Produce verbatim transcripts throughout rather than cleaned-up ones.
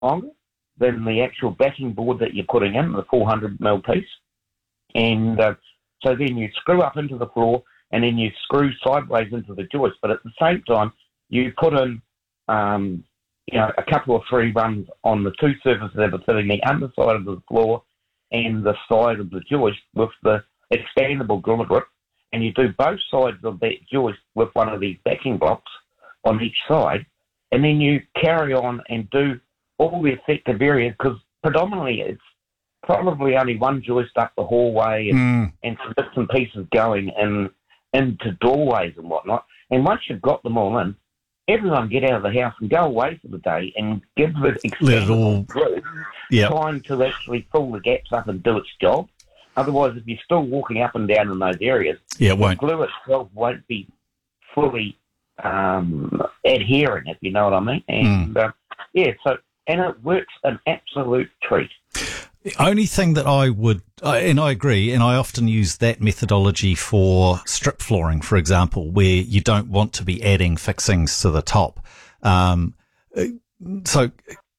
longer than the actual backing board that you're putting in, the four hundred mil piece. And uh, so then you screw up into the floor and then you screw sideways into the joist. But at the same time, you put in, um, you know, a couple of three runs on the two surfaces that are sitting the underside of the floor and the side of the joist with the expandable grommet grip. And you do both sides of that joist with one of these backing blocks on each side. And then you carry on and do all the effective areas, because predominantly it's probably only one joist up the hallway and, mm. and some bits and pieces going in, into doorways and whatnot. And once you've got them all in, everyone get out of the house and go away for the day and give it expandable group yep. time to actually fill the gaps up and do its job. Otherwise, if you're still walking up and down in those areas, yeah, it won't. the glue itself won't be fully um, adhering, if you know what I mean. And, mm. uh, yeah, so, and it works an absolute treat. The only thing that I would, uh, and I agree, and I often use that methodology for strip flooring, for example, where you don't want to be adding fixings to the top. Um, so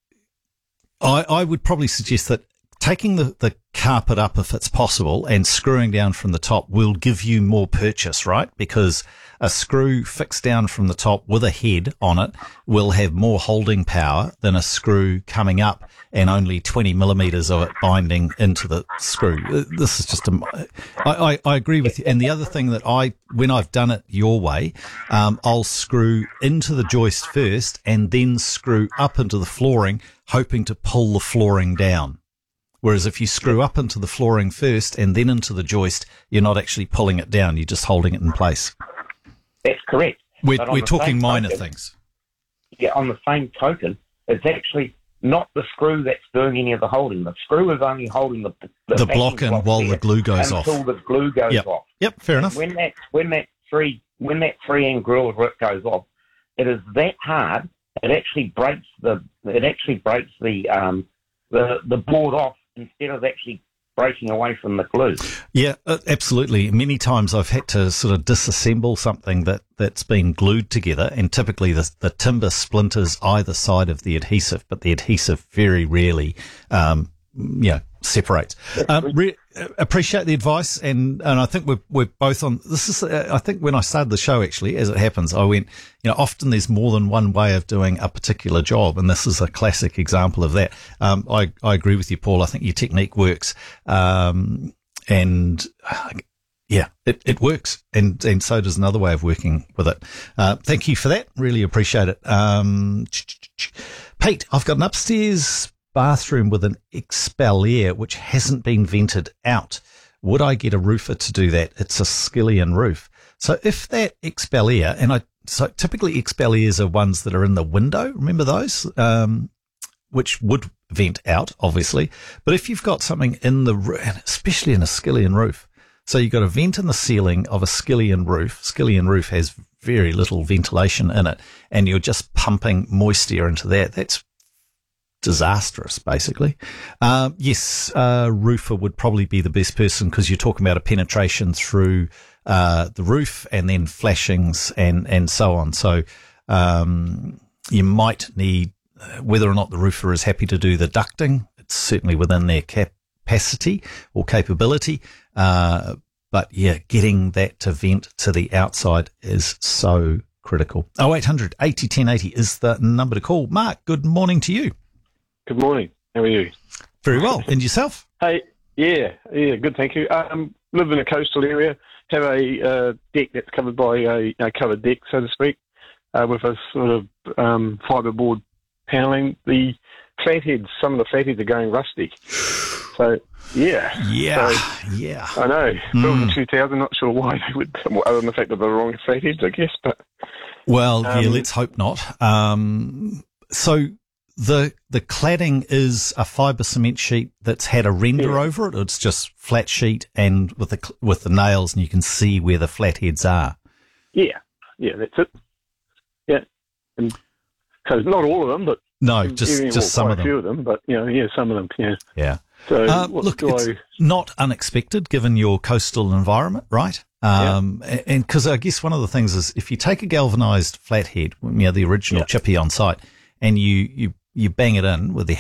I, I would probably suggest that taking the, the carpet up, if it's possible, and screwing down from the top will give you more purchase, right? Because a screw fixed down from the top with a head on it will have more holding power than a screw coming up and only twenty millimeters of it binding into the screw. This is just a, I, I, I agree with you. And the other thing that I, when I've done it your way, um, I'll screw into the joist first and then screw up into the flooring, hoping to pull the flooring down. Whereas if you screw up into the flooring first and then into the joist, you're not actually pulling it down. You're just holding it in place. That's correct. We're, we're talking minor token, things. Yeah, on the same token, it's actually not the screw that's doing any of the holding. The screw is only holding the the, the block in while the glue goes until off. Until the glue goes yep. off. Yep, fair enough. When that when that three when that three end grill rip goes off, it is that hard. It actually breaks the it actually breaks the um the the board off instead of actually breaking away from the glue. Yeah, absolutely. Many times I've had to sort of disassemble something that, that's been glued together, and typically the, the timber splinters either side of the adhesive, but the adhesive very rarely, um, you know, separates. Um, re- appreciate the advice, and, and I think we're, we're both on, this is, uh, I think when I started the show, actually, as it happens, I went, you know, often there's more than one way of doing a particular job, and this is a classic example of that. Um, I, I agree with you, Paul. I think your technique works. Um, and, uh, yeah, it, it works, and, and so does another way of working with it. Uh, thank you for that. Really appreciate it. Um, Pete, I've got an upstairs bathroom with an expel which hasn't been vented out. Would I get a roofer to do that? It's a skillion roof. So if that expel air, and I, so typically expel airs are ones that are in the window. Remember those? Um, which would vent out, obviously. But if you've got something in the, especially in a skillion roof, so you've got a vent in the ceiling of a skillion roof. Skillion roof has very little ventilation in it, and you're just pumping moist air into that. That's disastrous, basically. Uh, yes, uh, roofer would probably be the best person, because you're talking about a penetration through uh, the roof and then flashings and, and so on. So um, you might need, whether or not the roofer is happy to do the ducting, it's certainly within their capacity or capability. Uh, but yeah, getting that to vent to the outside is so critical. oh eight hundred eighty ten eighty is the number to call. Mark, good morning to you. Good morning. How are you? Very well. And yourself? Hey, yeah, yeah, good, thank you. Um, live in a coastal area, have a uh, deck that's covered by a, a covered deck, so to speak, uh, with a sort of um, fibreboard paneling. The flatheads, some of the flatheads are going rusty. So, yeah. Yeah, so, yeah. I know. Mm. Built in two thousand, not sure why they would, other than the fact that they're the wrong flatheads, I guess. But Well, um, yeah, let's hope not. Um, so... The the cladding is a fibre cement sheet that's had a render yeah. over it. It's just flat sheet and with the with the nails, and you can see where the flatheads are. Yeah, yeah, that's it. Yeah, and so not all of them, but no, just even, just well, some of them. A few of them, but you know, yeah, some of them. Yeah, yeah. So uh, what look, do it's I... not unexpected given your coastal environment, right? Um, yeah. And because I guess one of the things is if you take a galvanised flathead, you know, the original yeah. chippy on site, and you you you bang it in with the